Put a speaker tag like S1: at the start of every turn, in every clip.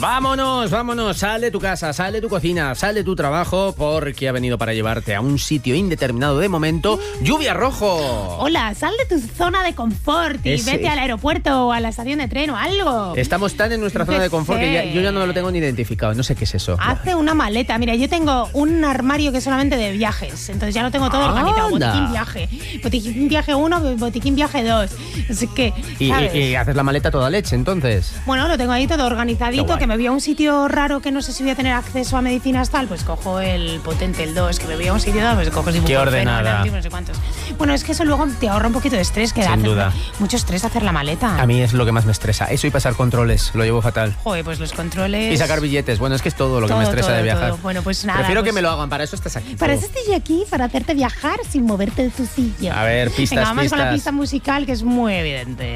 S1: Vámonos, sal de tu casa, sal de tu cocina, sal de tu trabajo, porque ha venido para llevarte a un sitio indeterminado de momento, Lluvia Rojo.
S2: Hola, sal de tu zona de confort y vete al aeropuerto o a la estación de tren o algo.
S1: Estamos tan en nuestra zona de confort que yo ya no lo tengo ni identificado, no sé qué es eso.
S2: Hace una maleta, mira, yo tengo un armario que es solamente de viajes, entonces ya lo tengo todo organizado, botiquín viaje 1, botiquín viaje 2, así que,
S1: ¿Y haces la maleta toda leche, entonces?
S2: Bueno, lo tengo ahí todo organizadito, que me voy a un sitio raro que no sé si voy a tener acceso a medicinas tal, pues cojo el potente, el 2, que me voy a un sitio tal, pues cojo ibuprofeno.
S1: Qué ordenada.
S2: No sé cuántos. Bueno, es que eso luego te ahorra un poquito de estrés, que
S1: sin duda.
S2: Mucho estrés hacer la maleta.
S1: A mí es lo que más me estresa, eso y pasar controles, lo llevo fatal.
S2: Joder, pues los controles...
S1: Y sacar billetes, bueno, es que es todo lo que me estresa de viajar.
S2: Bueno, pues nada.
S1: Prefiero
S2: pues,
S1: que me lo hagan, para eso estás aquí.
S2: Para eso estoy aquí, para hacerte viajar sin moverte de tu silla.
S1: A ver, pistas,
S2: venga, vamos
S1: pistas.
S2: con la pista musical, que es muy evidente.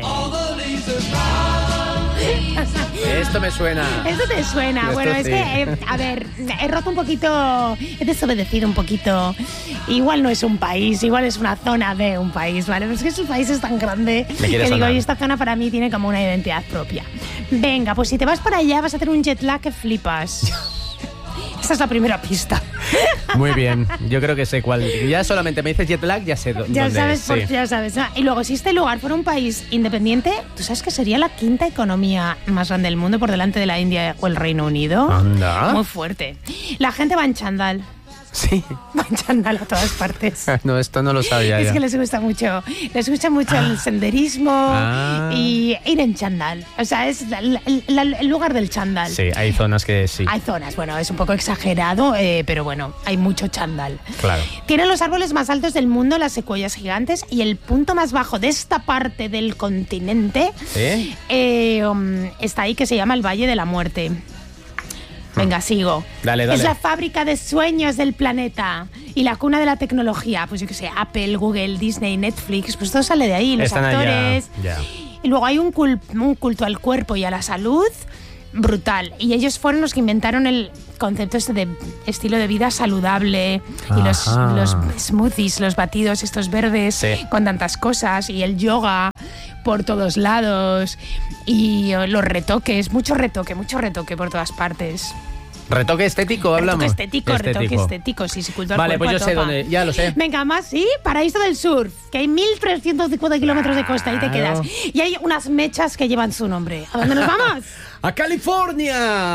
S1: Esto me suena.
S2: Esto te suena.
S1: Esto
S2: bueno,
S1: sí.
S2: es que, a ver, he roto un poquito, he desobedecido un poquito. Igual no es un país, igual es una zona de un país, ¿vale? Pero es que su país es tan grande que digo, y esta zona para mí tiene como una identidad propia. Venga, pues si te vas para allá vas a tener un jet lag que flipas. Esa es la primera pista.
S1: Muy bien, yo creo que sé cuál. Ya solamente me dices jet lag, ya sé dónde
S2: ya sabes,
S1: es.
S2: Sí. Ya sabes. Y luego, si este lugar fuera un país independiente, ¿tú sabes que sería la quinta economía más grande del mundo por delante de la India o el Reino Unido?
S1: Anda.
S2: Muy fuerte. La gente va en chándal.
S1: Sí.
S2: Va en chándal a todas partes.
S1: No, esto no lo sabía.
S2: Es
S1: ya.
S2: que les gusta mucho el senderismo y ir en chándal. O sea, es el lugar del chándal.
S1: Sí, hay zonas que sí.
S2: Hay zonas, bueno, es un poco exagerado, pero bueno, hay mucho chándal.
S1: Claro.
S2: Tienen los árboles más altos del mundo, las secuoyas gigantes, y el punto más bajo de esta parte del continente está ahí, que se llama el Valle de la Muerte. Venga, sigo.
S1: Dale.
S2: Es la fábrica de sueños del planeta y la cuna de la tecnología. Pues yo qué sé, Apple, Google, Disney, Netflix, pues todo sale de ahí, los
S1: están
S2: actores.
S1: allá. Ya.
S2: Y luego hay un culto al cuerpo y a la salud brutal. Y ellos fueron los que inventaron el concepto este de estilo de vida saludable. Y los smoothies, los batidos estos verdes con tantas cosas, y el yoga por todos lados, y los retoques, mucho retoque por todas partes.
S1: ¿Retoque estético hablamos?
S2: Retoque estético, sí, culto al
S1: Vale,
S2: cuerpo.
S1: pues yo sé dónde, ya lo sé.
S2: Venga, más, sí, Paraíso del Surf, que hay 1.350 kilómetros de costa, ahí te quedas. Y hay unas mechas que llevan su nombre. ¿A dónde nos vamos?
S1: ¡A California!